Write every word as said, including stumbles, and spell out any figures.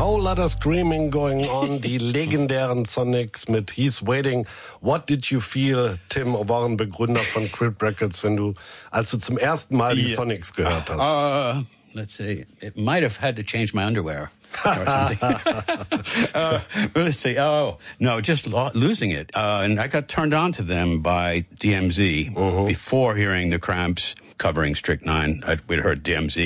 whole lot of screaming going on. Die legendären Sonics mit He's Waiting. What did you feel, Tim Warren, Begründer von Crypt Records, wenn du, als du zum ersten Mal die yeah. Sonics gehört hast? Uh, let's see. It might have had to change my underwear. Or something. uh, let's see. Oh, no, just lo- losing it. Uh, and I got turned on to them by D M Z uh-huh. before hearing the Cramps covering Strychnine. I'd, we'd heard D M Z